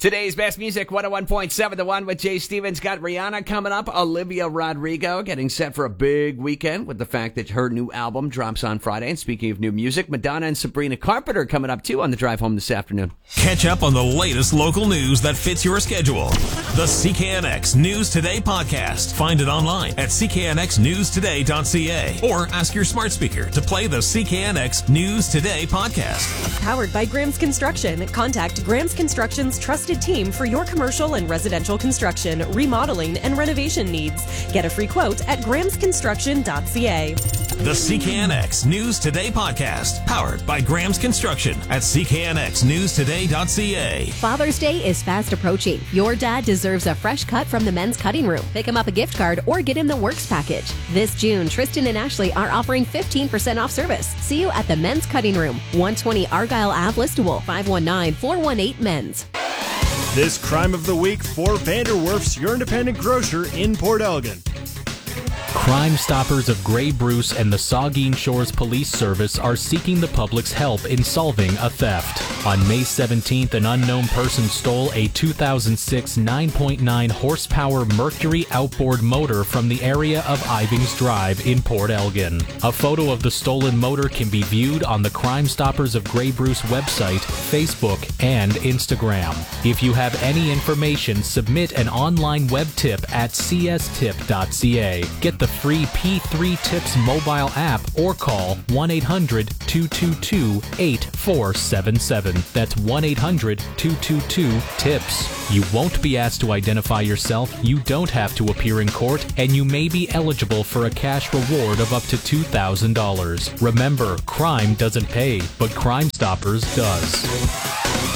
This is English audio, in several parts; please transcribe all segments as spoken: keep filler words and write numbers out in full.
Today's best music, one oh one point seven, The One with Jay Stevens. Got Rihanna coming up. Olivia Rodrigo getting set for a big weekend with the fact that her new album drops on Friday. And speaking of new music, Madonna and Sabrina Carpenter coming up too on the drive home this afternoon. Catch up on the latest local news that fits your schedule. The C K N X News Today podcast. Find it online at c k n x news today dot c a or ask your smart speaker to play the C K N X News Today podcast. Powered by Graham's Construction. Contact Graham's Construction's trusted team for your commercial and residential construction, remodeling, and renovation needs. Get a free quote at grams construction dot c a. The C K N X News Today podcast, powered by Graham's Construction at c k n x news today dot c a. Father's Day is fast approaching. Your dad deserves a fresh cut from the men's cutting room. Pick him up a gift card or get him the works package. This June, Tristan and Ashley are offering fifteen percent off service. See you at the men's cutting room, one twenty Argyle Ave, Listowel, five one nine, four one eight men's. This crime of the week for Vanderwerf's, your independent grocer in Port Elgin. Crime Stoppers of Grey Bruce and the Saugeen Shores Police Service are seeking the public's help in solving a theft. On May seventeenth, an unknown person stole a two thousand six nine point nine horsepower Mercury outboard motor from the area of Ivings Drive in Port Elgin. A photo of the stolen motor can be viewed on the Crime Stoppers of Grey Bruce website, Facebook, and Instagram. If you have any information, submit an online web tip at c s tip dot c a. Get the free P three Tips mobile app or call one eight hundred two two two eight four seven seven. That's one eight hundred two two two TIPS. You won't be asked to identify yourself, you don't have to appear in court, and you may be eligible for a cash reward of up to two thousand dollars. Remember, crime doesn't pay, but Crime Stoppers does.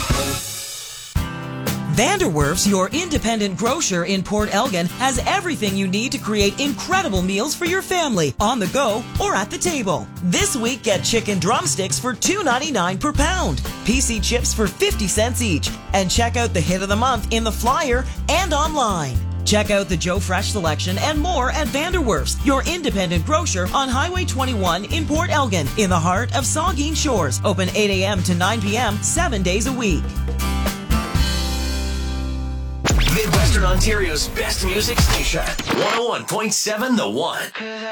Vanderwerf's, your independent grocer in Port Elgin, has everything you need to create incredible meals for your family, on the go or at the table. This week, get chicken drumsticks for two ninety-nine per pound, P C chips for fifty cents each, and check out the hit of the month in the flyer and online. Check out the Joe Fresh selection and more at Vanderwerf's, your independent grocer on Highway twenty-one in Port Elgin, in the heart of Saugeen Shores. Open eight a.m. to nine p.m., seven days a week. Midwestern Ontario's best music station, one oh one point seven The One.